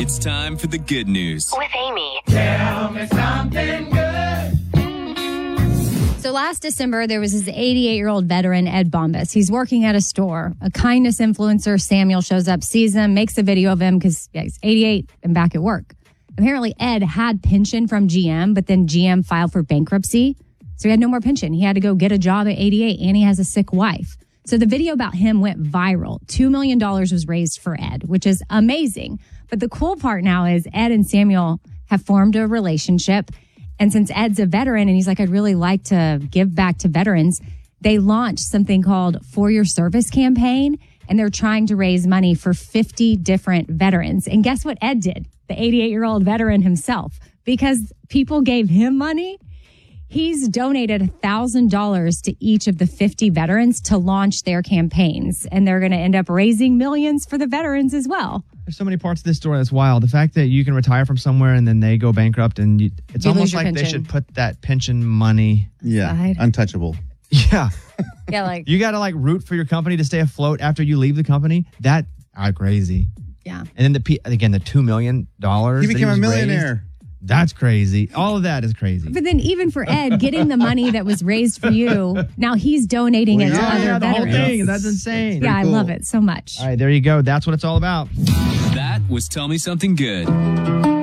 It's time for the good news with Amy. Tell me something good. So last December, there was this 88-year-old veteran, Ed Bombas. He's working at a store. A kindness influencer, Samuel, shows up, sees him, makes a video of him because he's 88 and back at work. Apparently, Ed had pension from GM, but then GM filed for bankruptcy. So he had no more pension. He had to go get a job at 88, and he has a sick wife. So the video about him went viral. $2 million was raised for Ed, which is amazing. But the cool part now is Ed and Samuel have formed a relationship. And since Ed's a veteran and he's like, I'd really like to give back to veterans, they launched something called For Your Service campaign. And they're trying to raise money for 50 different veterans. And guess what Ed did? The 88-year-old veteran himself. Because people gave him money, he's donated $1,000 to each of the 50 veterans to launch their campaigns. And they're going to end up raising millions for the veterans as well. There's so many parts of this story that's wild. The fact that you can retire from somewhere and then they go bankrupt and it's You almost lose your like they pension. should put that pension money. Aside. Untouchable. Yeah. Yeah, like, You got to root for your company to stay afloat after you leave the company. That crazy. yeah. And then the $2 million. He became a was millionaire. raised, that's crazy. All of that is crazy. But then even for Ed, getting the money that was raised for you, now he's donating it to other the whole veterans. thing. That's insane. Yeah, I cool. love it so much. All right, there you go. That's what it's all about. That was Tell Me Something Good.